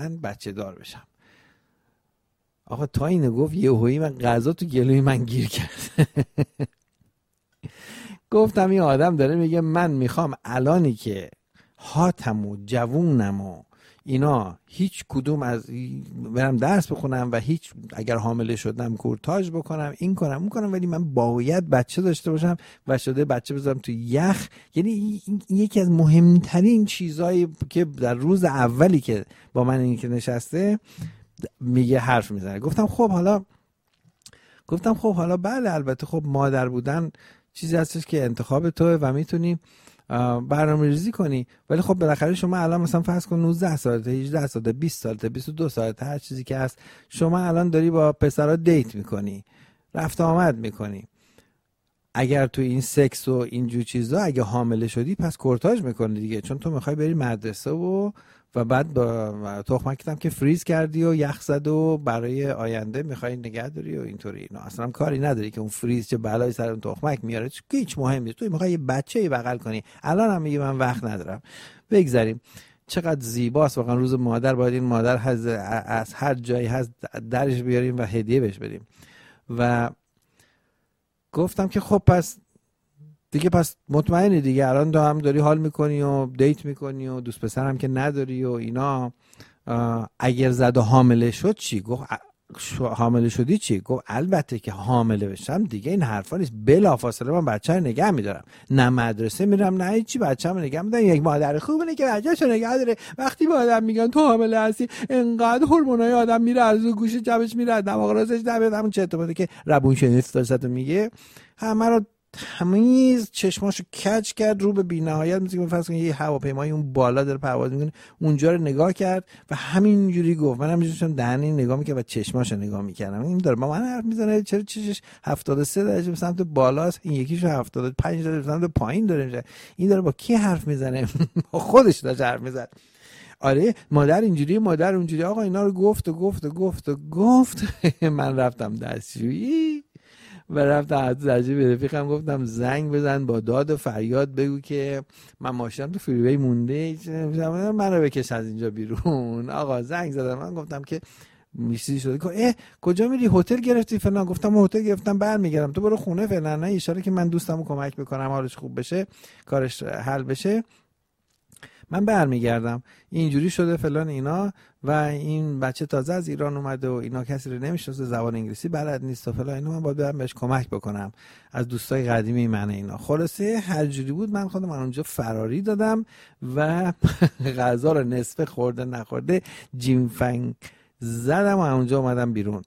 من بچه دار بشم. آقا تا اینو گفت یهویی من غذا تو گلوی من گیر کرد. گفتم این آدم داره میگه من میخوام الانی که هاتم و جوونم و اینا هیچ کدوم از برم درس بخونم و هیچ اگر حامله شدم کورتاژ بکنم این کنم اون کنم، ولی من باید بچه داشته باشم و شده بچه بذارم تو یخ. یعنی این یکی از مهمترین چیزایی که در روز اولی که با من این که نشسته میگه حرف میزنه. گفتم خب حالا بله البته خب مادر بودن چیزی هستش که انتخاب توه و میتونی برنامه‌ریزی کنی، ولی خب بالاخره شما الان مثلا فرض کن 19 سالته، 18 سالته، 20 سالته، 22 سالته، هر چیزی که هست، شما الان داری با پسرا دیت میکنی، رفت آمد میکنی. اگر تو این سکس و اینجور چیزا اگه حامله شدی پس کورتاژ میکنی دیگه، چون تو میخوای بری مدرسه و بعد با تخمکت هم که فریز کردی و یخ زد و برای آینده میخوای نگه داری و اینطوری اینا، اصلا کاری نداری که اون فریز چه بلایی سر اون تخمک میاره، هیچ مهم نیست. تو میخوای یه بچه‌ای بغل کنی. الان هم میگه من وقت ندارم. بگذاریم. چقدر زیباست واقعا روز مادر. باید این مادر از هر جایی هست درش بیاریم و هدیه بهش بدیم. و گفتم که خب پس مطمئنی دیگه الان تو هم داری حال میکنی و دیت میکنی و دوست پسر هم که نداری و اینا، اگر زد و حامله شد چی؟ گفت حامله شدی چی؟ گفت البته که حامله بشم دیگه این حرفا نیست، بلافاصله من بچه رو نگه میدارم، نه مدرسه میرم نه هیچی، بچه‌مو نگه میدارم. یک مادر خوبه که بچه‌شو نگه داره. وقتی به آدم میگن تو حامله هستی انقدر هورمونای آدم میره از گوش جبش میره دماغ رازش در میاد، همون چه اتفاقی که روانشناسی داشت میگه، همه رو تمیز چشماشو کج کرد رو به بی‌نهایت. مثل که فرض کن یه هواپیمای اون بالا داره پرواز میکنه، اونجا رو نگاه کرد و همینجوری گفت. منم می‌شستم دهنی نگاه میکردم و چشماشو نگاه میکردم. این داره با من حرف میزنه، چرا چشش 73 درجه به سمت بالاست، این یکیشو 75 درجه به سمت پایین داره. این داره با کی حرف میزنه؟ با خودش داره حرف میزنه. آره مادر اینجوری، مادر اونجوری. آقا اینا رو گفت. من رفتم دستشویی و رفتم درجه به رفیقم گفتم زنگ بزن با داد و فریاد بگو که من ماشینم تو فریوی مونده، منو بکش از اینجا بیرون. آقا زنگ زدم، من گفتم که میشی شده که کجا میری؟ هتل گرفتی فلان. گفتم هتل گرفتم برمیگردم، تو برو خونه فعلا، نه اشاره که من دوستمو کمک بکنم حالش خوب بشه، کارش حل بشه، من برمیگردم. اینجوری شده فلان اینا و این بچه تازه از ایران اومده و اینا کسی رو نمیشناسه، زبان انگلیسی بلد نیست و فلان اینا، من باید برم بهش کمک بکنم از دوستای قدیمی من اینا. خلاصه هر جوری بود من خودم اونجا فراری دادم و غذا رو نصفه خورده نخورده جیم فنگ زدم و اونجا اومدم بیرون.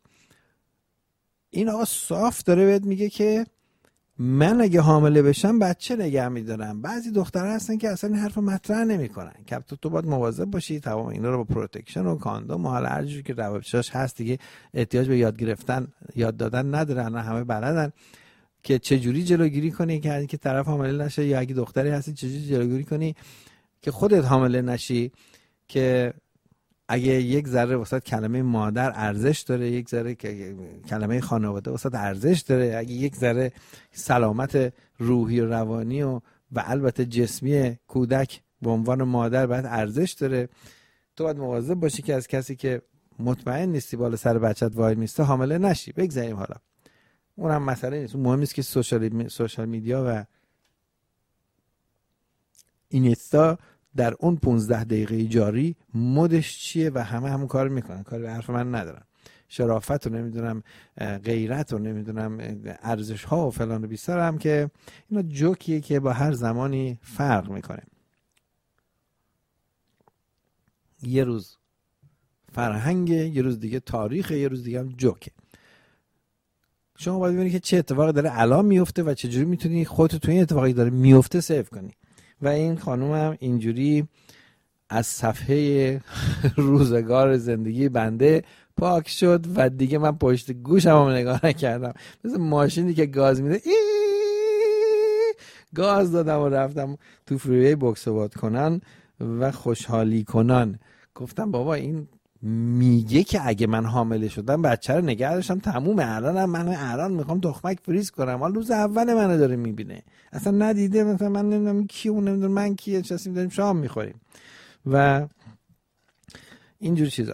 این آقا صاف داره بهت میگه که من اگه حامله بشم بچه نگه میدارم. بعضی دخترها هستن که اصلا این حرف مطرح نمیکنن که تو باید مواظب باشی، تمام اینا رو با پروتکشن و کاندوم و حالا هر جوری که روابطش هست دیگه احتیاج به یاد دادن ندارن، همه بلدن که چه جوری جلوگیری کنی که طرف حامله نشه، یا اگه دختری هستی چه جوری جلوگیری کنی که خودت حامله نشی، که اگه یک ذره واسه کلمه مادر ارزش داره، یک ذره کلمه خانواده واسه ارزش داره، اگه یک ذره سلامت روحی و روانی و البته جسمی کودک به عنوان مادر باید ارزش داره، تو باید مواظب باشی که از کسی که مطمئن نیستی بالا سر بچت وای میسته حامله نشی. بگذاریم حالا اونم مسئله نیست، مهم نیست که سوشال میدیا و اینستا در اون 15 دقیقه جاری مدش چیه و همون کار میکنن، کار به حرف من ندارن. شرافت رو نمیدونم، غیرت رو نمیدونم، ارزش ها و فلان و بیسار هم که اینا جوکیه که با هر زمانی فرق میکنه. یه روز فرهنگه، یه روز دیگه تاریخه، یه روز دیگه هم جوکه. شما باید ببینید که چه اتفاقی داره الان میفته و چجوری میتونی خودت تو این اتفاقی داره میفته سیو کنی. و این خانوم هم اینجوری از صفحه روزگار زندگی بنده پاک شد و دیگه من پشت گوشم هم نگاه نکردم، مثل ماشینی که گاز میده گاز دادم و رفتم تو فریوی بوکس باد کنن و خوشحالی کنن. گفتم بابا این میگه که اگه من حامله شدم بچه رو نگه داشتم تمومه، الان میخوام تخمک فریز کنم، حالا روز اول منو داره میبینه، اصلا ندیده، مثلا من نمیدونم کی، اون نمیدونم من کی، نشستیم داریم شام میخوریم. و اینجور چیزا.